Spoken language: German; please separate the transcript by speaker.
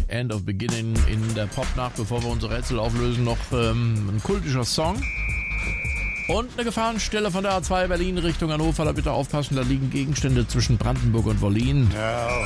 Speaker 1: End of Beginning in der Popnacht, bevor wir unsere Rätsel auflösen, noch ein kultischer Song. Und eine Gefahrenstelle von der A2 Berlin Richtung Hannover, da bitte aufpassen, da liegen Gegenstände zwischen Brandenburg und Wollin.
Speaker 2: Ja.